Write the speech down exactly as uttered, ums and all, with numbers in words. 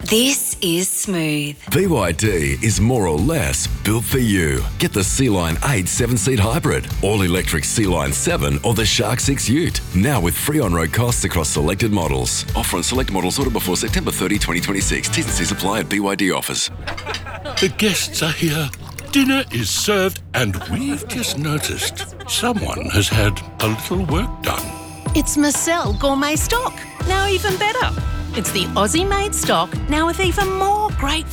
This is Smooth. B Y D is more or less built for you. Get the Sea-Line eight seven-seat hybrid, all-electric Sea-Line seven or the Shark six Ute. Now with free on-road costs across selected models. Offer on select models ordered before September thirtieth, twenty twenty-six. T's and C's apply at B Y D offers. The guests are here. Dinner is served, and we've just noticed someone has had a little work done. It's Marcel Gourmet Stock, now even better. It's the Aussie-made stock, now with even more great